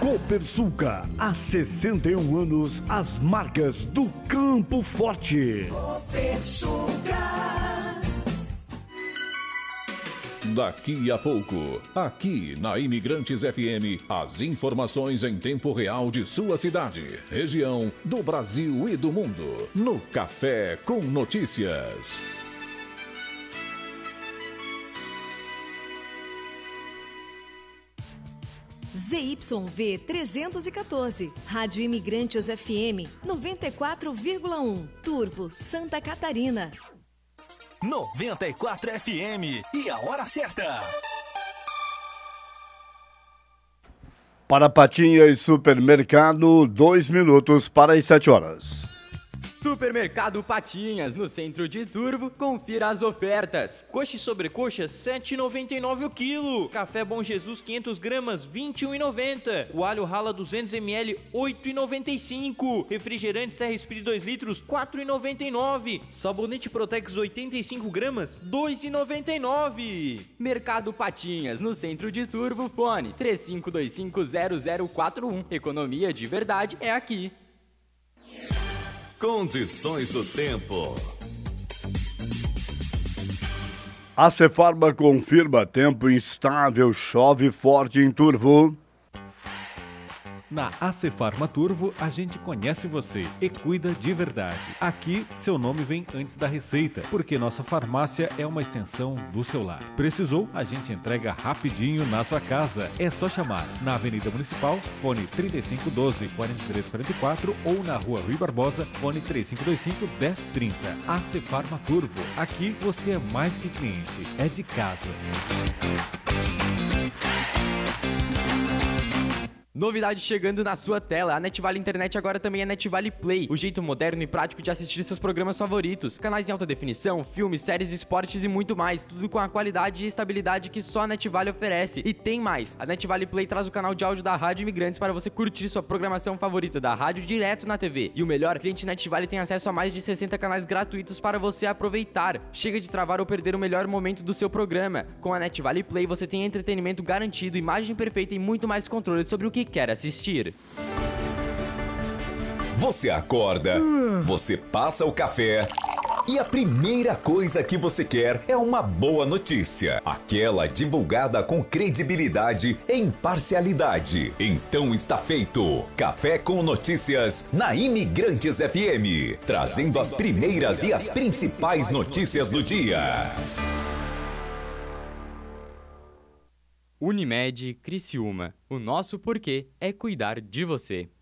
Copersuca, há 61 anos, as marcas do Campo Forte. Copersuca. Daqui a pouco, aqui na Imigrantes FM, as informações em tempo real de sua cidade, região, do Brasil e do mundo, no Café com Notícias. ZYV 314, Rádio Imigrantes FM 94,1, Turvo, Santa Catarina. 94 FM e a hora certa. Para Patinhas Supermercado, 2 minutos para as 7 horas. Supermercado Patinhas, no centro de Turvo, confira as ofertas. Coxa e sobrecoxa, R$ 7,99 o quilo. Café Bom Jesus, 500 gramas, R$ 21,90. Coalho Rala 200 ml, R$ 8,95. Refrigerante Serra Espírito 2 litros, R$ 4,99. Sabonete Protex 85 gramas, R$ 2,99. Mercado Patinhas, no centro de Turvo, fone 35250041. Economia de verdade é aqui. Condições do tempo. A Cefarma confirma tempo instável, chove forte em Turvo. Na Acefarma Turvo, a gente conhece você e cuida de verdade. Aqui, seu nome vem antes da receita, porque nossa farmácia é uma extensão do seu lar. Precisou? A gente entrega rapidinho na sua casa. É só chamar na Avenida Municipal, fone 3512-4344 ou na Rua Rui Barbosa, fone 3525-1030. Acefarma Turvo. Aqui você é mais que cliente, é de casa. Novidade chegando na sua tela, a NetVale Internet agora também é NetVale Play, o jeito moderno e prático de assistir seus programas favoritos, canais em alta definição, filmes, séries, esportes e muito mais, tudo com a qualidade e estabilidade que só a NetVale oferece. E tem mais, a NetVale Play traz o canal de áudio da Rádio Imigrantes para você curtir sua programação favorita da rádio direto na TV. E o melhor, cliente NetVale tem acesso a mais de 60 canais gratuitos para você aproveitar. Chega de travar ou perder o melhor momento do seu programa. Com a NetVale Play você tem entretenimento garantido, imagem perfeita e muito mais controle sobre o que quer assistir. Você acorda, você passa o café e a primeira coisa que você quer é uma boa notícia. Aquela divulgada com credibilidade e imparcialidade. Então está feito. Café com Notícias na Imigrantes FM. Trazendo as primeiras e as principais notícias do dia. Unimed Criciúma. O nosso porquê é cuidar de você.